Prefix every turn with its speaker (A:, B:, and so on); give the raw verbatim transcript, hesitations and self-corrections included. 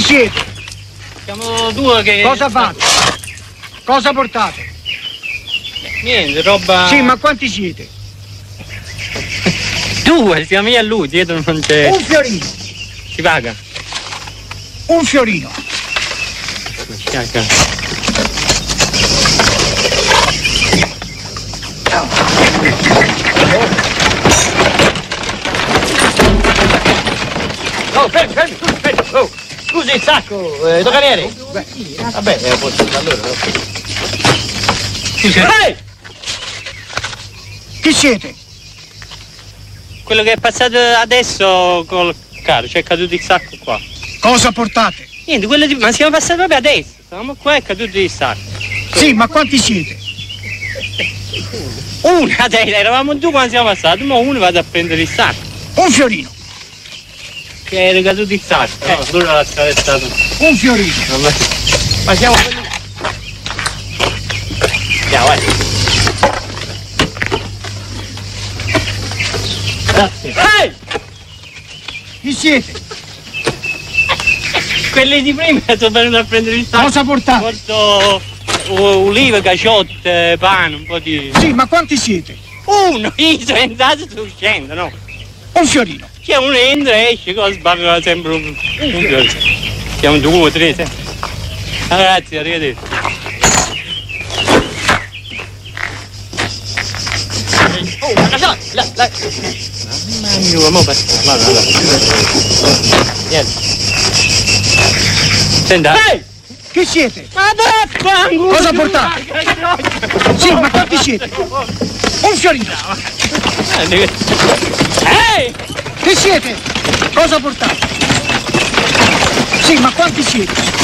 A: siete?
B: Siamo due che...
A: Cosa fate? Cosa portate?
B: Niente, roba...
A: Sì, ma quanti siete?
B: Due, siamo io e lui, dietro non c'è...
A: Un fiorino.
B: Si paga?
A: Un fiorino.
B: Oh, fermi, fermi, scusi, fermi. Oh, scusi il sacco, eh, doganiere. Vabbè, eh, posso allora. Scusi. Ehi!
A: Chi siete?
B: Quello che è passato adesso col carro, c'è caduto il sacco qua.
A: Cosa portate?
B: Niente, quello di... ma siamo passati proprio adesso. Stavamo qua e è caduto il sacco.
A: Sì, ma quanti siete?
B: Una, dai, eravamo due quando siamo passati, ma uno vado a prendere il sacco.
A: Un fiorino.
B: Che era caduto il sacco. Eh, allora la strada è stata.
A: Un fiorino.
B: Vabbè. Ma siamo quelli. Andiamo, vai. Grazie. Ehi!
A: Chi siete?
B: Quelli di prima sono venuti a prendere il sacco.
A: Cosa portate?
B: Porto ulive, caciotte, pane, un po' di...
A: Sì, ma quanti siete?
B: Uno, io sono entrato e sto uscendo, no?
A: Un fiorino.
B: Che uno entra e esce, cosa sbarca sempre un, un fiore. Siamo due, tre, sempre. Ah, grazie, arrivederci. Oh, ma là, là, là. Mamma mia, ma basta. Guarda, guarda. Niente. Senta.
A: Ehi! Chi siete?
B: Ma vaffanculo!
A: Cosa portate? Sì, ma quanti siete? Un fiorino.
B: Ehi!
A: Chi siete? Cosa portate? Sì, ma quanti siete?